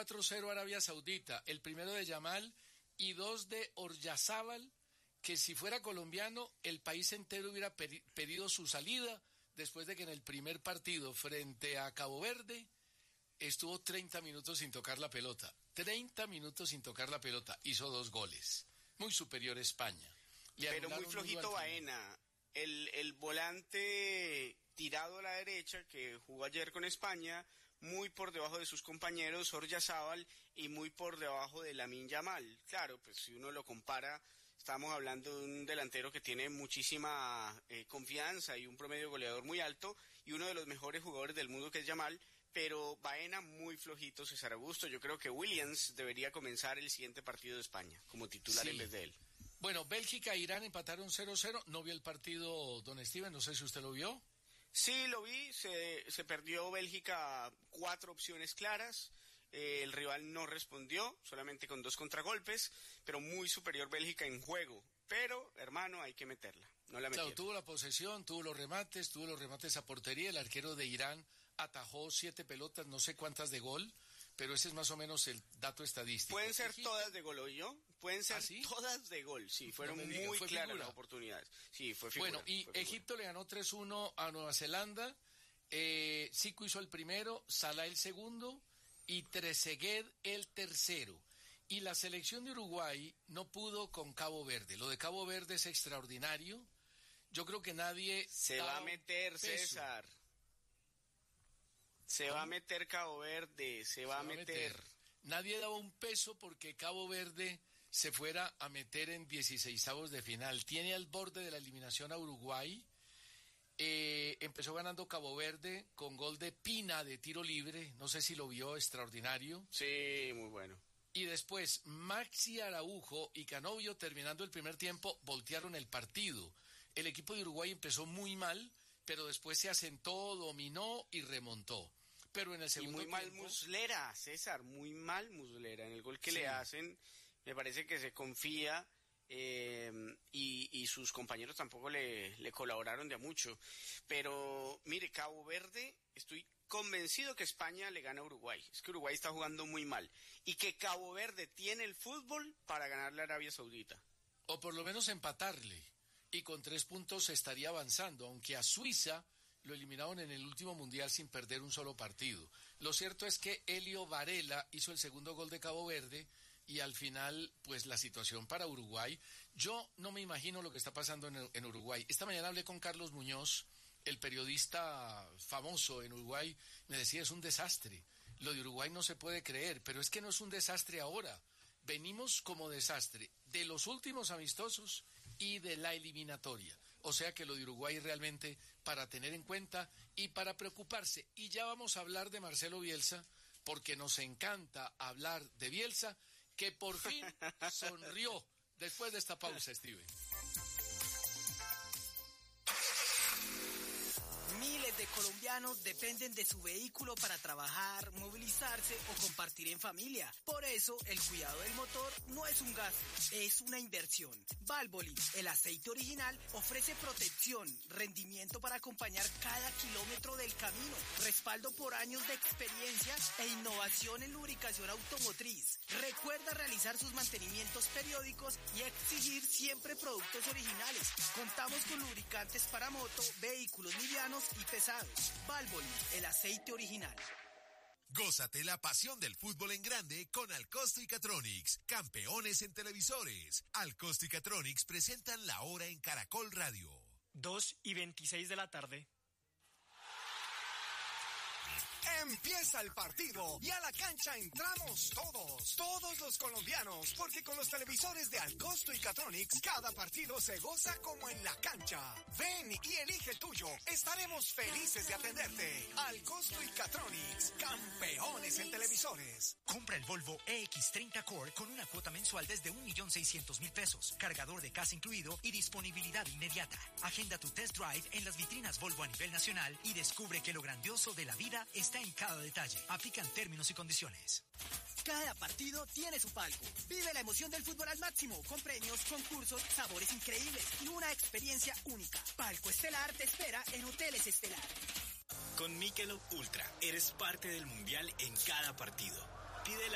4-0 Arabia Saudita, el primero de Yamal y 2 de Oryazábal, que si fuera colombiano, el país entero hubiera pedido su salida, después de que en el primer partido frente a Cabo Verde estuvo 30 minutos sin tocar la pelota. 30 minutos sin tocar la pelota. Hizo 2 goles. Muy superior a España. Pero muy flojito Baena. El volante tirado a la derecha que jugó ayer con España, muy por debajo de sus compañeros Oryazábal y muy por debajo de Lamine Yamal. Claro, pues si uno lo compara, estamos hablando de un delantero que tiene muchísima confianza y un promedio goleador muy alto y uno de los mejores jugadores del mundo que es Yamal, pero Baena muy flojito, César Augusto. Yo creo que Williams debería comenzar el siguiente partido de España como titular en vez de él. Bueno, Bélgica e Irán empataron 0-0. No vio el partido, don Steven, no sé si usted lo vio. Sí, lo vi, se perdió Bélgica 4 opciones claras. El rival no respondió, solamente con 2 contragolpes, pero muy superior Bélgica en juego. Pero, hermano, hay que meterla, no la metieron. Claro, tuvo la posesión, tuvo los remates a portería. El arquero de Irán atajó 7 pelotas, no sé cuántas de gol, pero ese es más o menos el dato estadístico. Pueden ser todas de gol, ¿oyó? Pueden ser todas de gol, sí, fueron muy claras las oportunidades. Sí, fue figura. Bueno, y Egipto le ganó 3-1 a Nueva Zelanda. Zico hizo el primero, Salah el segundo y Trezeguet el tercero. Y la selección de Uruguay no pudo con Cabo Verde. Lo de Cabo Verde es extraordinario. Yo creo que nadie... Se va a meter, César. Se va a meter Cabo Verde, se va a meter. Nadie daba un peso porque Cabo Verde se fuera a meter en 16avos de final. Tiene al borde de la eliminación a Uruguay. Empezó ganando Cabo Verde con gol de Pina de tiro libre. No sé si lo vio, extraordinario. Sí, muy bueno. Y después Maxi Araujo y Canovio, terminando el primer tiempo, voltearon el partido. El equipo de Uruguay empezó muy mal, pero después se asentó, dominó y remontó. Pero en el segundo tiempo... Y muy mal Muslera, César, muy mal Muslera. En el gol que le hacen, me parece que se confía y sus compañeros tampoco le colaboraron de a mucho. Pero, mire, Cabo Verde, estoy convencido que España le gana a Uruguay. Es que Uruguay está jugando muy mal. Y que Cabo Verde tiene el fútbol para ganarle a Arabia Saudita. O por lo menos empatarle. Y con 3 puntos estaría avanzando, aunque a Suiza lo eliminaron en el último mundial sin perder un solo partido. Lo cierto es que Elio Varela hizo el segundo gol de Cabo Verde y al final, pues la situación para Uruguay, yo no me imagino lo que está pasando en Uruguay. Esta mañana hablé con Carlos Muñoz, el periodista famoso en Uruguay, me decía, es un desastre. Lo de Uruguay no se puede creer, pero es que no es un desastre ahora. Venimos como desastre de los últimos amistosos y de la eliminatoria. O sea que lo de Uruguay realmente para tener en cuenta y para preocuparse. Y ya vamos a hablar de Marcelo Bielsa, porque nos encanta hablar de Bielsa, que por fin sonrió después de esta pausa, Steven. Miles de colombianos dependen de su vehículo para trabajar, movilizarse o compartir en familia. Por eso, el cuidado del motor no es un gasto, es una inversión. Valvoline, el aceite original, ofrece protección, rendimiento para acompañar cada kilómetro del camino, respaldo por años de experiencia e innovación en lubricación automotriz. Recuerda realizar sus mantenimientos periódicos y exigir siempre productos originales. Contamos con lubricantes para moto, vehículos livianos y pesados. Valvoline, el aceite original. Gózate la pasión del fútbol en grande con Alcosto y Catronics, campeones en televisores. Alcosto y Catronics presentan La Hora en Caracol Radio. 2:26 de la tarde. Empieza el partido y a la cancha entramos todos los colombianos, porque con los televisores de Alcosto y Catronics cada partido se goza como en la cancha. Ven y elige el tuyo, estaremos felices de atenderte. Alcosto y Catronics, campeones en televisores. Compra el Volvo EX30 Core con una cuota mensual desde 1.600.000 pesos, cargador de casa incluido y disponibilidad inmediata. Agenda tu test drive en las vitrinas Volvo a nivel nacional y descubre que lo grandioso de la vida está en cada detalle. Aplican términos y condiciones. Cada partido tiene su palco. Vive la emoción del fútbol al máximo, con premios, concursos, sabores increíbles y una experiencia única. Palco Estelar te espera en Hoteles Estelar. Con Michelob Ultra eres parte del mundial en cada partido. Pide la